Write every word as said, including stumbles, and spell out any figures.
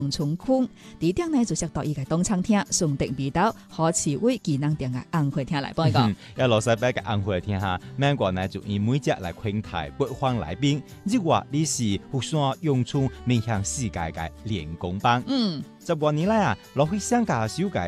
從空，第點呢就識到伊個當場聽，上定味道，好似為技能點個安會聽來幫一個。 要老師伯個安會聽下，美國呢就以每隻來昆台北方來賓，如果你是福山永春面向世界嘅練功班， 嗯， 十多年來啊，落去上架小界。